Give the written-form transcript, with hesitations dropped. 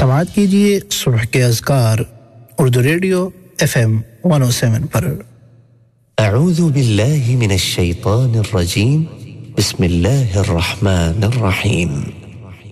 समाअत कीजिए सुबह के अज़कार उर्दू रेडियो FM 107 पर। अऊज़ु बिल्लाहि मिनश शैतानिर रजीम बिस्मिल्लाहिर रहमानिर रहीम।